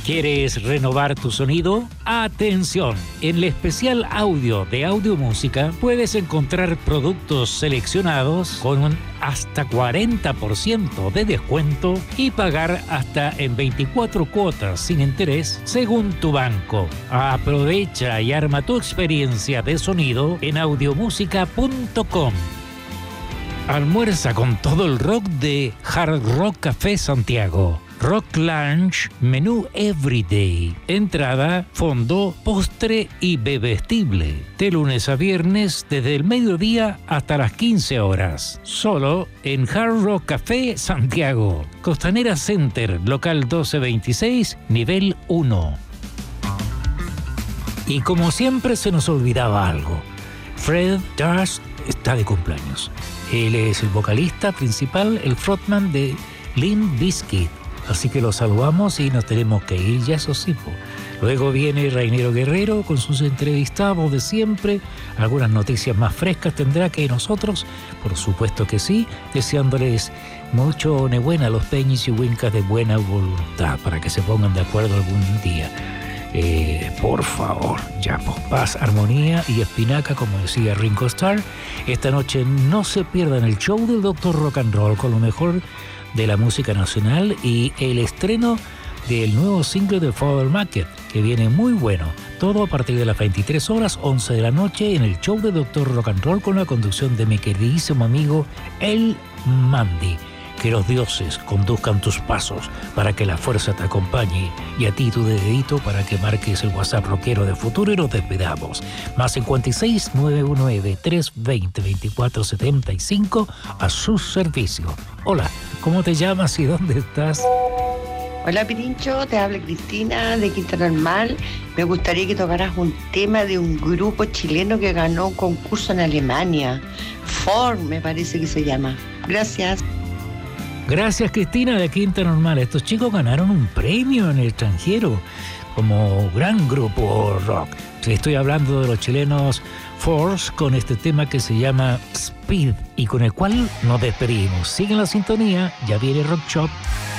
¿Quieres renovar tu sonido? ¡Atención! En el especial audio de Audio Música puedes encontrar productos seleccionados con un hasta 40% de descuento y pagar hasta en 24 cuotas sin interés según tu banco. Aprovecha y arma tu experiencia de sonido en audiomusica.com. Almuerza con todo el rock de Hard Rock Café Santiago. Rock Lunch, menú Everyday, entrada, fondo, postre y bebestible. De lunes a viernes desde el mediodía hasta las 15 horas. Solo en Hard Rock Café Santiago. Costanera Center, local 1226, nivel 1. Y como siempre se nos olvidaba algo. Fred Durst está de cumpleaños. Él es el vocalista principal, el frontman de Limp Bizkit. Así que lo saludamos y nos tenemos que ir ya, eso sí. Luego viene Rainero Guerrero con sus entrevistados de siempre. Algunas noticias más frescas tendrá que nosotros, por supuesto que sí, deseándoles mucho nebuena a los peñis y huincas de buena voluntad para que se pongan de acuerdo algún día. Por favor, ya, paz, armonía y espinaca, como decía Ringo Starr. Esta noche no se pierdan el show del Dr. Rock and Roll con lo mejor de la música nacional y el estreno del nuevo single de Father Market, que viene muy bueno. Todo a partir de las 23 horas, 11 de la noche, en el show de Dr. Rock and Roll con la conducción de mi queridísimo amigo El Mandi. Que los dioses conduzcan tus pasos para que la fuerza te acompañe y a ti tu dedito para que marques el WhatsApp rockero de futuro y nos despedamos. Más 56 919 320 2475 a su servicio. Hola, ¿cómo te llamas y dónde estás? Hola Pirincho, te habla Cristina de Quinta Normal. Me gustaría que tocaras un tema de un grupo chileno que ganó un concurso en Alemania. Form, me parece que se llama. Gracias. Gracias, Cristina de Quinta Normal. Estos chicos ganaron un premio en el extranjero como gran grupo rock. Estoy hablando de los chilenos Force con este tema que se llama Speed y con el cual nos despedimos. Sigan la sintonía, ya viene Rock Shop.